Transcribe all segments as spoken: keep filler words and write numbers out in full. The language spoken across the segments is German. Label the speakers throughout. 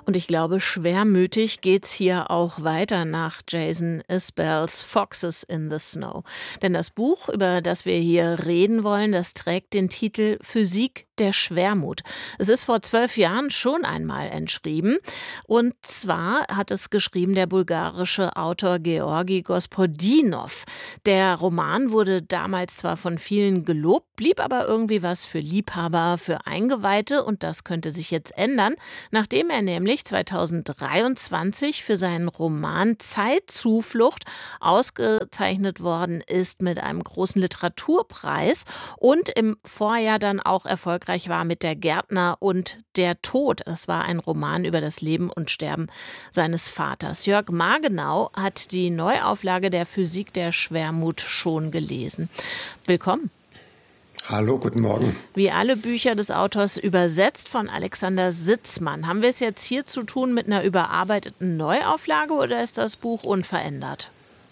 Speaker 1: Und ich glaube, schwermütig geht's hier auch weiter nach Jason Isbells Foxes in the Snow. Denn das Buch, über das wir hier reden wollen, das trägt den Titel Physik der Schwermut. Es ist vor zwölf Jahren schon einmal entschrieben. Und zwar hat es geschrieben der bulgarische Autor Georgi Gospodinov. Der Roman wurde damals zwar von vielen gelobt, blieb aber irgendwie was für Liebhaber, für Eingeweihte. Und das könnte sich jetzt ändern, nachdem er nämlich zweitausenddreiundzwanzig für seinen Roman Zeitzuflucht ausgezeichnet worden ist mit einem großen Literaturpreis und im Vorjahr dann auch erfolgreich war mit Der Gärtner und der Tod. Es war ein Roman über das Leben und Sterben seines Vaters. Jörg Margenau hat die Neuauflage der Physik der Schwermut schon gelesen. Willkommen.
Speaker 2: Hallo, guten Morgen.
Speaker 1: Wie alle Bücher des Autors übersetzt von Alexander Sitzmann. Haben wir es jetzt hier zu tun mit einer überarbeiteten Neuauflage oder ist das Buch unverändert?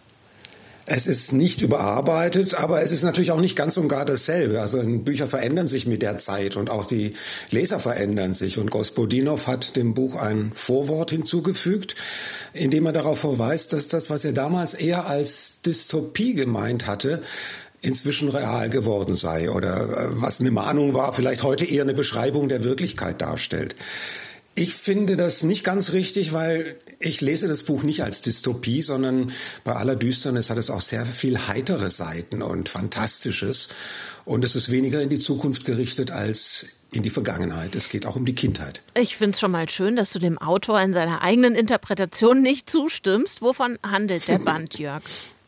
Speaker 2: Es ist nicht überarbeitet, aber es ist natürlich auch nicht ganz und gar dasselbe. Also Bücher verändern sich mit der Zeit und auch die Leser verändern sich. Und Gospodinov hat dem Buch ein Vorwort hinzugefügt, in dem er darauf verweist, dass das, was er damals eher als Dystopie gemeint hatte, inzwischen real geworden sei. Oder was eine Mahnung war, vielleicht heute eher eine Beschreibung der Wirklichkeit darstellt. Ich finde das nicht ganz richtig, weil ich lese das Buch nicht als Dystopie, sondern bei aller Düsternis hat es auch sehr viel heitere Seiten und Fantastisches. Und es ist weniger in die Zukunft gerichtet als in die Vergangenheit. Es geht auch um die Kindheit.
Speaker 1: Ich finde es schon mal schön, dass du dem Autor in seiner eigenen Interpretation nicht zustimmst. Wovon handelt der Band, Jörg?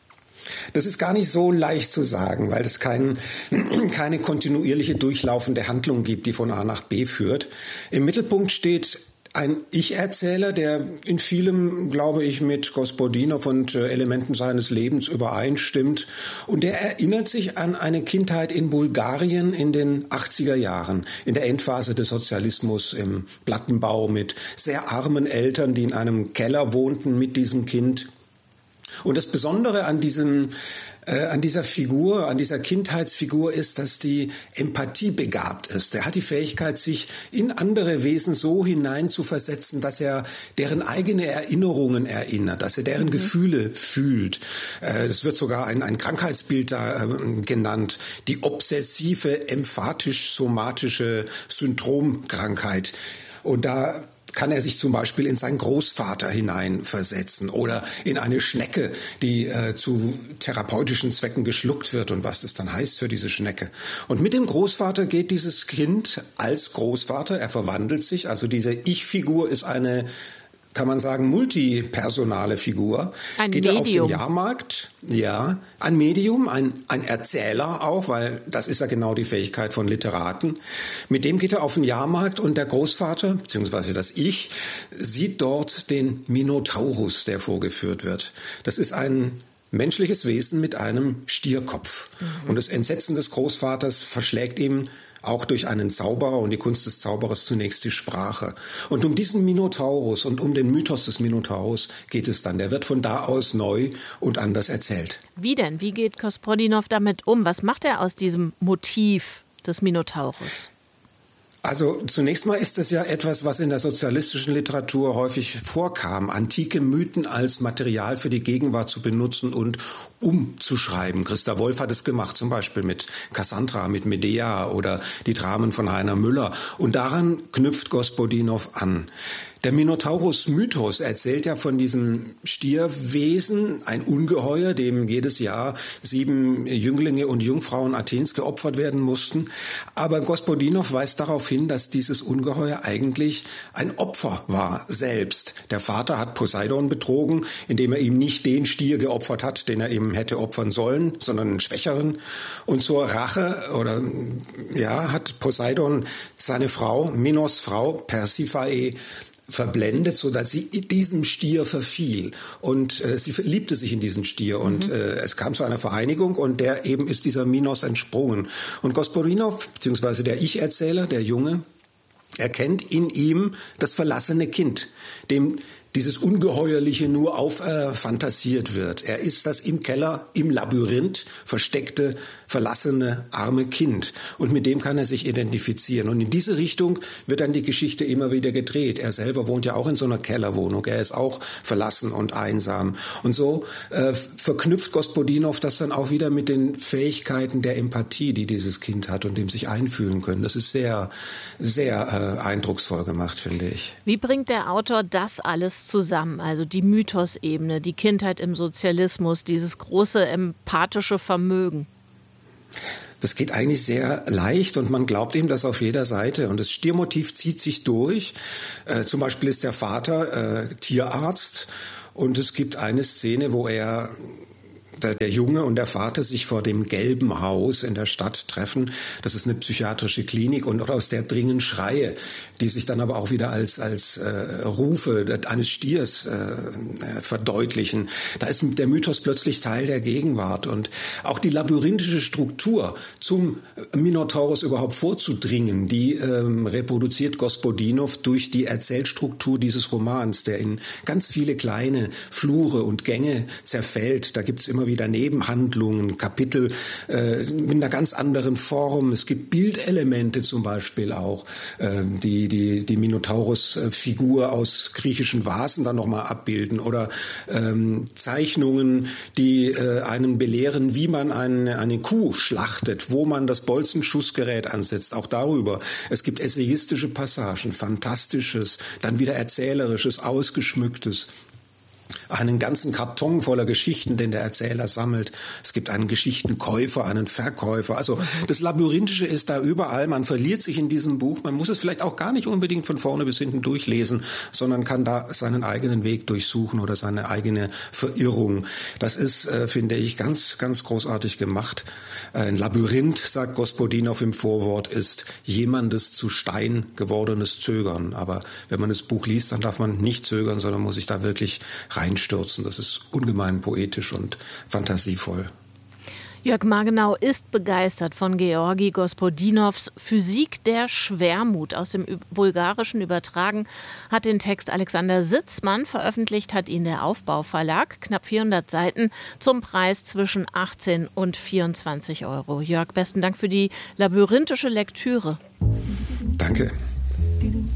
Speaker 2: Das ist gar nicht so leicht zu sagen, weil es kein, keine kontinuierliche durchlaufende Handlung gibt, die von A nach B führt. Im Mittelpunkt steht ein Ich-Erzähler, der in vielem, glaube ich, mit Gospodinov und äh, Elementen seines Lebens übereinstimmt. Und der erinnert sich an eine Kindheit in Bulgarien in den achtziger Jahren, in der Endphase des Sozialismus, im Plattenbau mit sehr armen Eltern, die in einem Keller wohnten mit diesem Kind. Und das Besondere an diesem, äh, an dieser Figur, an dieser Kindheitsfigur ist, dass die Empathie begabt ist. Er hat die Fähigkeit, sich in andere Wesen so hineinzuversetzen, dass er deren eigene Erinnerungen erinnert, dass er deren mhm. Gefühle fühlt. Es äh, wird sogar ein, ein Krankheitsbild da äh, genannt, die obsessive, emphatisch-somatische Syndromkrankheit. Und da kann er sich zum Beispiel in seinen Großvater hineinversetzen oder in eine Schnecke, die äh, zu therapeutischen Zwecken geschluckt wird und was das dann heißt für diese Schnecke. Und mit dem Großvater geht dieses Kind als Großvater, er verwandelt sich, also diese Ich-Figur ist eine, kann man sagen, multipersonale Figur.
Speaker 1: Ein
Speaker 2: Geht
Speaker 1: Medium.
Speaker 2: Er auf den Jahrmarkt, ja, ein Medium, ein, ein Erzähler auch, weil das ist ja genau die Fähigkeit von Literaten. Mit dem geht er auf den Jahrmarkt und der Großvater, beziehungsweise das Ich, sieht dort den Minotaurus, der vorgeführt wird. Das ist ein menschliches Wesen mit einem Stierkopf. Mhm. Und das Entsetzen des Großvaters verschlägt ihm auch durch einen Zauberer und die Kunst des Zauberers zunächst die Sprache. Und um diesen Minotaurus und um den Mythos des Minotaurus geht es dann. Der wird von da aus neu und anders erzählt.
Speaker 1: Wie denn? Wie geht Gospodinov damit um? Was macht er aus diesem Motiv des Minotaurus?
Speaker 2: Also zunächst mal ist es ja etwas, was in der sozialistischen Literatur häufig vorkam, antike Mythen als Material für die Gegenwart zu benutzen und umzuschreiben. Christa Wolf hat es gemacht, zum Beispiel mit Cassandra, mit Medea oder die Dramen von Heiner Müller. Und daran knüpft Gospodinov an. Der Minotaurus-Mythos erzählt ja von diesem Stierwesen, ein Ungeheuer, dem jedes Jahr sieben Jünglinge und Jungfrauen Athens geopfert werden mussten. Aber Gospodinov weist darauf hin, dass dieses Ungeheuer eigentlich ein Opfer war selbst. Der Vater hat Poseidon betrogen, indem er ihm nicht den Stier geopfert hat, den er ihm hätte opfern sollen, sondern einen schwächeren. Und zur Rache oder ja hat Poseidon seine Frau, Minos Frau, Persiphae, verblendet, so dass sie diesem Stier verfiel. Und äh, sie verliebte sich in diesen Stier. Mhm. Und äh, es kam zu einer Vereinigung und der eben ist dieser Minos entsprungen. Und Gospodinov, beziehungsweise der Ich-Erzähler, der Junge, erkennt in ihm das verlassene Kind, dem dieses Ungeheuerliche nur auffantasiert äh, wird. Er ist das im Keller, im Labyrinth versteckte, verlassene, arme Kind. Und mit dem kann er sich identifizieren. Und in diese Richtung wird dann die Geschichte immer wieder gedreht. Er selber wohnt ja auch in so einer Kellerwohnung. Er ist auch verlassen und einsam. Und so äh, verknüpft Gospodinow das dann auch wieder mit den Fähigkeiten der Empathie, die dieses Kind hat und dem sich einfühlen können. Das ist sehr, sehr äh, eindrucksvoll gemacht, finde ich.
Speaker 1: Wie bringt der Autor das alles zusammen? Also die Mythosebene, die Kindheit im Sozialismus, dieses große empathische Vermögen.
Speaker 2: Das geht eigentlich sehr leicht und man glaubt ihm das auf jeder Seite. Und das Stiermotiv zieht sich durch. Äh, zum Beispiel ist der Vater äh, Tierarzt und es gibt eine Szene, wo er... der Junge und der Vater sich vor dem gelben Haus in der Stadt treffen. Das ist eine psychiatrische Klinik und aus der dringen Schreie, die sich dann aber auch wieder als, als äh, Rufe eines Stiers äh, verdeutlichen. Da ist der Mythos plötzlich Teil der Gegenwart. Und auch die labyrinthische Struktur, zum Minotaurus überhaupt vorzudringen, die ähm, reproduziert Gospodinow durch die Erzählstruktur dieses Romans, der in ganz viele kleine Flure und Gänge zerfällt. Da gibt's immer wieder Nebenhandlungen, Kapitel äh, mit einer ganz anderen Form. Es gibt Bildelemente zum Beispiel auch, äh, die die, die Minotaurus-Figur aus griechischen Vasen dann nochmal abbilden oder ähm, Zeichnungen, die äh, einen belehren, wie man eine, eine Kuh schlachtet, wo man das Bolzenschussgerät ansetzt, auch darüber. Es gibt essayistische Passagen, Fantastisches, dann wieder Erzählerisches, Ausgeschmücktes. Einen ganzen Karton voller Geschichten, den der Erzähler sammelt. Es gibt einen Geschichtenkäufer, einen Verkäufer. Also das Labyrinthische ist da überall. Man verliert sich in diesem Buch. Man muss es vielleicht auch gar nicht unbedingt von vorne bis hinten durchlesen, sondern kann da seinen eigenen Weg durchsuchen oder seine eigene Verirrung. Das ist, äh, finde ich, ganz, ganz großartig gemacht. Ein Labyrinth, sagt Gospodinow im Vorwort, ist jemandes zu Stein gewordenes Zögern. Aber wenn man das Buch liest, dann darf man nicht zögern, sondern muss sich da wirklich reinstürzen. Das ist ungemein poetisch und fantasievoll.
Speaker 1: Jörg Margenau ist begeistert von Georgi Gospodinows Physik der Schwermut. Aus dem Bulgarischen übertragen hat den Text Alexander Sitzmann. Veröffentlicht hat ihn der Aufbau Verlag. Knapp vierhundert Seiten zum Preis zwischen achtzehn und vierundzwanzig Euro. Jörg, besten Dank für die labyrinthische Lektüre.
Speaker 2: Danke.